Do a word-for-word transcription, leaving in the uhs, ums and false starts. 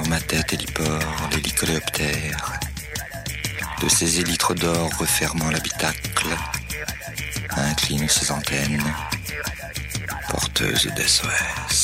sur ma tête hélipore l'hélicoléoptère, de ses élytres d'or refermant l'habitacle, incline ses antennes, porteuses d'S O S.